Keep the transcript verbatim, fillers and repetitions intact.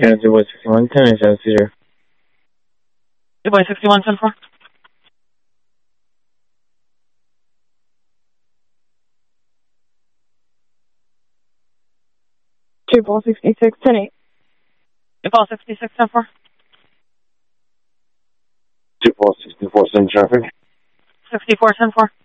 Yeah, two boy sixty-one, ten and seven seater. two boy sixty-one, ten four. two ball sixty-six, ten eight. two ball sixty-six, ten four. two ball sixty-four, send traffic. sixty-four, ten four.